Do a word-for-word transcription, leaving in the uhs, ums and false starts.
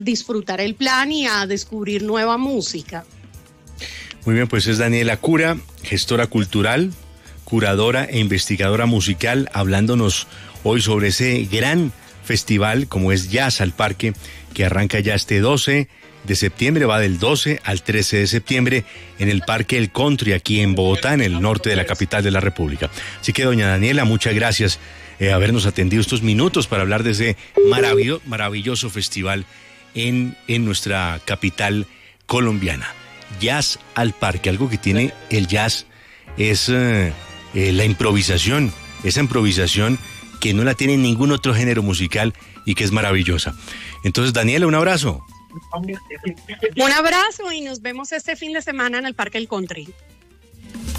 disfrutar el plan y a descubrir nueva música. Muy bien, pues es Daniela Cura, gestora cultural, curadora e investigadora musical, hablándonos hoy sobre ese gran festival como es Jazz al Parque, que arranca ya este doce de septiembre, va del doce al trece de septiembre en el Parque El Country, aquí en Bogotá, en el norte de la capital de la República. Así que, doña Daniela, muchas gracias eh, habernos atendido estos minutos para hablar de ese maravilloso, maravilloso festival en, en nuestra capital colombiana. Jazz al Parque, algo que tiene el jazz es eh, eh, la improvisación, esa improvisación que no la tiene ningún otro género musical y que es maravillosa. Entonces, Daniela, un abrazo. Un abrazo y nos vemos este fin de semana en el Parque El Country.